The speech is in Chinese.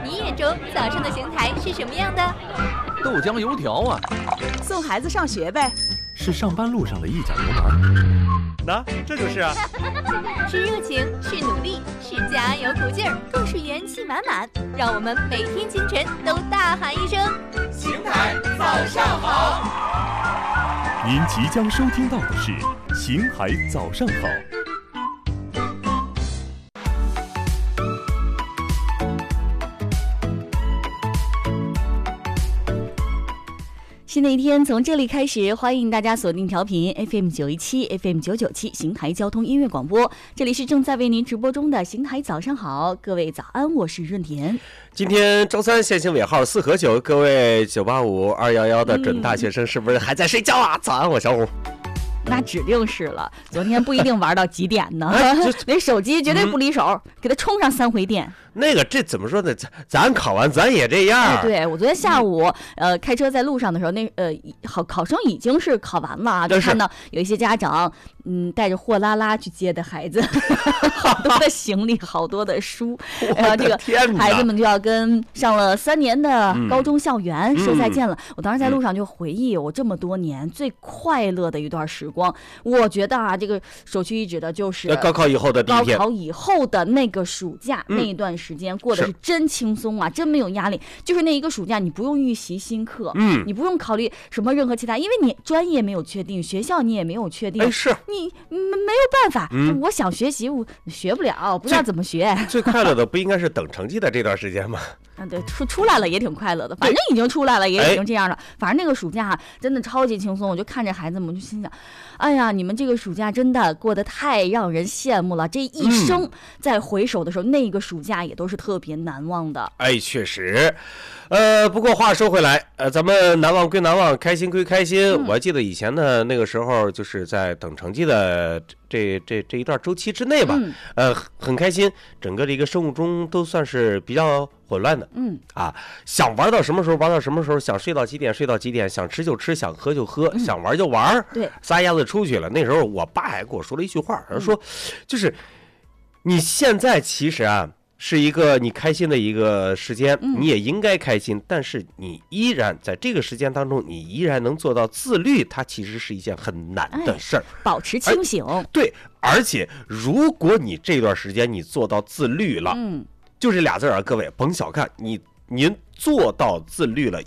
你眼中早上的邢台是什么样的？ 豆浆油条啊， 送孩子上学呗。 是上班路上的一脚油门。 那这就是啊， 是热情，是努力，是加油鼓劲儿，更是元气满满。让我们每天清晨都大喊一声： 邢台早上好！ 您即将收听到的是邢台早上好。 新的一天从这里开始，欢迎大家锁定调频 FM917 FM997 邢台交通音乐广播，这里是正在为您直播中的邢台早上好，各位早安，我是润田。 今天周三，限行尾号4和9，各位985、211的准大学生是不是还在睡觉啊？早安，我小虎。 那指定是了，昨天不一定玩到几点呢，那手机绝对不离手，给它充上3回电。 那个这怎么说呢？咱考完咱也这样。 对，我昨天下午开车在路上的时候，考生已经是考完了啊，就看到有一些家长带着货拉拉去接的孩子，好多的行李，好多的书，然后这个孩子们就要跟上了3年的高中校园说再见了。我当时在路上就回忆我这么多年最快乐的一段时光，我觉得啊，这个首屈一指的就是高考以后的第一天， 高考以后的那个暑假，那一段时间过得是真轻松啊，真没有压力。就是那一个暑假，你不用预习新课，你不用考虑什么任何其他，因为你专业没有确定，学校你也没有确定，你没有办法。我想学习，我学不了，不知道怎么学。 最快乐的不应该是等成绩的这段时间吗？ 对，出来了也挺快乐的，反正已经出来了，也已经这样了。反正那个暑假真的超级轻松，我就看着孩子们，我就心想，哎呀，你们这个暑假真的过得太让人羡慕了。这一生在回首的时候，那个暑假也都是特别难忘的。 哎，确实。不过话说回来，咱们难忘归难忘，开心归开心。我记得以前的那个时候，就是在等成绩的这一段周期之内吧，很开心，整个的一个生物钟都算是比较混乱的。想玩到什么时候玩到什么时候，想睡到几点睡到几点，想吃就吃，想喝就喝，想玩就玩， 对， 撒丫子出去了。那时候我爸还跟我说了一句话，他说，就是你现在其实啊。是一个你开心的一个时间，你也应该开心，但是你依然在这个时间当中，你依然能做到自律，它其实是一件很难的事儿。 保持清醒。 对，而且如果你这段时间你做到自律了，就这俩字啊，各位甭小看您做到自律了，